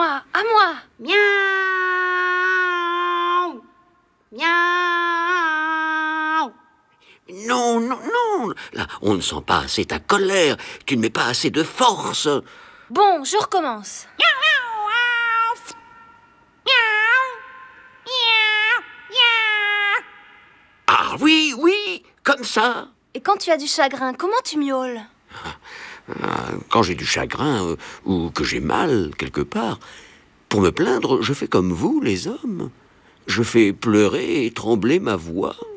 moi, à moi. Miaou. Miaou. Non, non, non. Là, on ne sent pas assez ta colère. Tu ne mets pas assez de force. Bon, je recommence. Ah oui, oui, comme ça. Et quand tu as du chagrin, comment tu miaules? Quand j'ai du chagrin ou que j'ai mal quelque part, pour me plaindre, je fais comme vous, les hommes. Je fais pleurer et trembler ma voix.